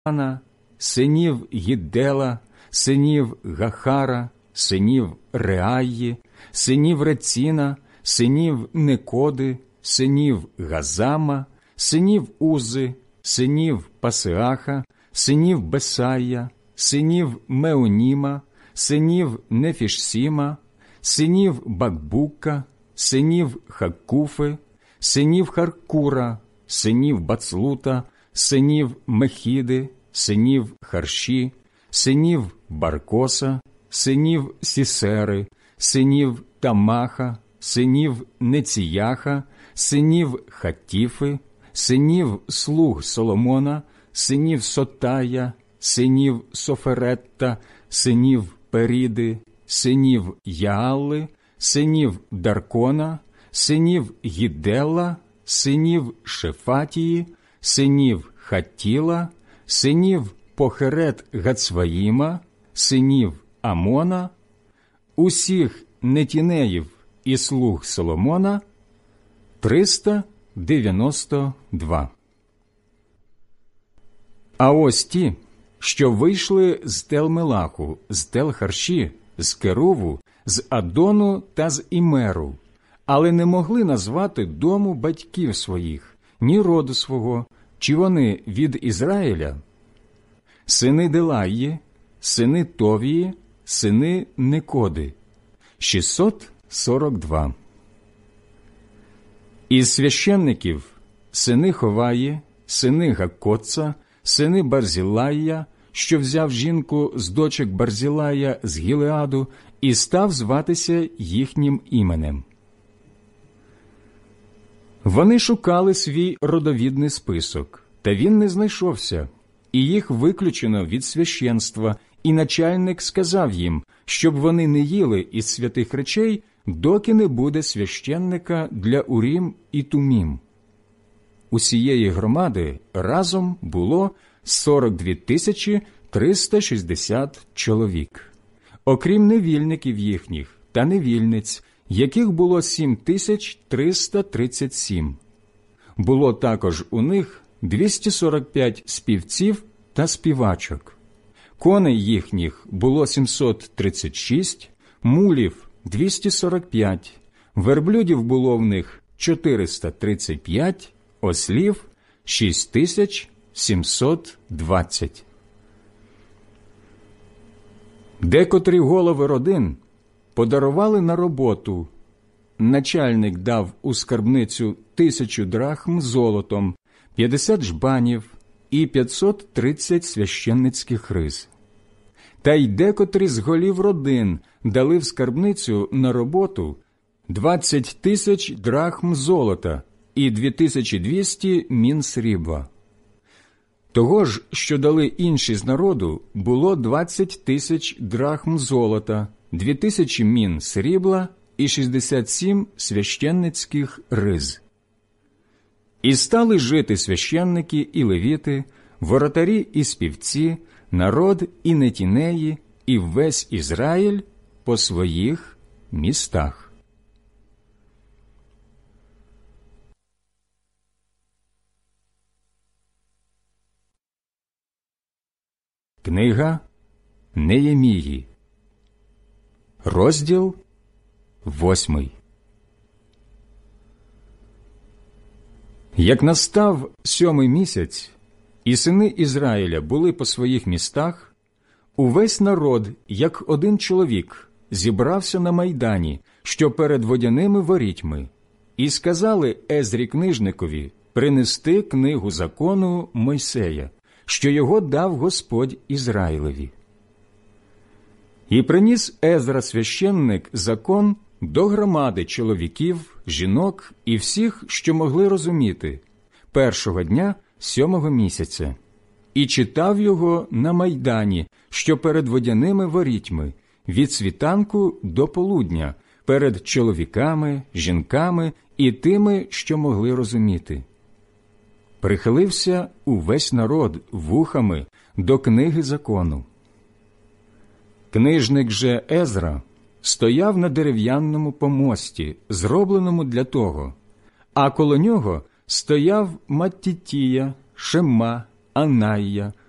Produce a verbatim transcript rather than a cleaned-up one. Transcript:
Ана, синів Гіддела, синів Гахара, синів Реаї, синів Реціна, синів Некоди, синів Газама, синів Узи, синів Пасеаха, синів Бесая, синів Меоніма, синів Нефішсіма, синів Бакбука, синів Хаккуфи, синів Харкура, синів Бацлута, синів Мехіди, синів Харші, синів Баркоса, синів Сісери, синів Тамаха, синів Неціяха, синів Хаттіфи, синів слуг Соломона, синів Сотая, синів Соферетта, синів Періди, синів Яалли, синів Даркона, синів Гіддела, синів Шефатії, синів Хаттіла, синів Похерет Гацваїма, синів Амона, усіх нетінеїв і слуг Соломона – триста дев'яносто два. А ось ті, що вийшли з Тел-Мелаху, з Тел-Харші, з Керуву, з Адону та з Імеру, але не могли назвати дому батьків своїх, ні роду свого, чи вони від Ізраїля. Сини Делаї, сини Товії, сини Некоди – шістсот сорок два. Із священників – сини Ховаї, сини Гаккоца, сини Барзілая, що взяв жінку з дочок Барзілая з Гілеаду і став зватися їхнім іменем. Вони шукали свій родовідний список, та він не знайшовся, і їх виключено від священства, і начальник сказав їм, щоб вони не їли із святих речей, доки не буде священника для Урім і Тумім. Усієї громади разом було сорок дві тисячі триста шістдесят чоловік, окрім невільників їхніх та невільниць, яких було сім тисяч триста тридцять сім. Було також у них двісті сорок п'ять співців та співачок. Коней їхніх було сімсот тридцять шість, мулів – двісті сорок п'ять, верблюдів було в них чотириста тридцять п'ять, ослів – шість тисяч сімсот двадцять. Декотрі голови родин подарували на роботу. Начальник дав у скарбницю тисячу драхм золотом, п'ятдесят жбанів і п'ятсот тридцять священницьких риз. Та й декотрі з голів родин дали в скарбницю на роботу двадцять тисяч драхм золота і дві тисячі двісті мін срібла. Того ж, що дали інші з народу, було двадцять тисяч драхм золота, дві тисячі мін срібла і шістдесят сім священницьких риз. І стали жити священники і левіти, воротарі і співці, народ і нетінеї, і весь Ізраїль по своїх містах. Книга Неємії, розділ восьмий. Як настав сьомий місяць, і сини Ізраїля були по своїх містах, увесь народ, як один чоловік, зібрався на майдані, що перед водяними ворітьми, і сказали Езрі книжникові принести книгу закону Мойсея, що його дав Господь Ізраїлеві. І приніс Езра священник закон до громади чоловіків, жінок і всіх, що могли розуміти, першого дня сьомого місяця, і читав його на майдані, що перед водяними ворітьми, від світанку до полудня, перед чоловіками, жінками і тими, що могли розуміти. Прихилився увесь народ вухами до книги закону. Книжник же Езра стояв на дерев'яному помості, зробленому для того, а коло нього стояв Маттітія, Шемма, Анайя,